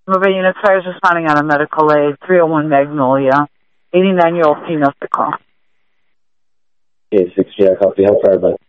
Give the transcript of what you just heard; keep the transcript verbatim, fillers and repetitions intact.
Mobile Unit Fire is responding on a medical aid, three oh one Magnolia, eighty-nine-year-old female to call. Okay, six G, I copy. How far, bud?